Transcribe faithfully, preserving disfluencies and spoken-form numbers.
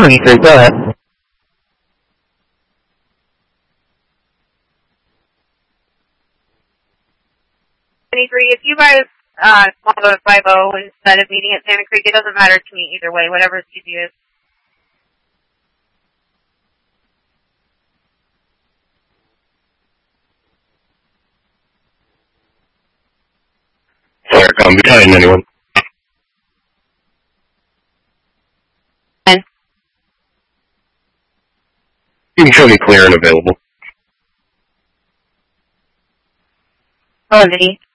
twenty-three, go ahead. twenty-three, if you guys uh, want to go to five oh instead of meeting at Santa Creek, it doesn't matter to me either way, whatever's easiest. Sercom, behind anyone? ten. You can show me clear and available. Validity.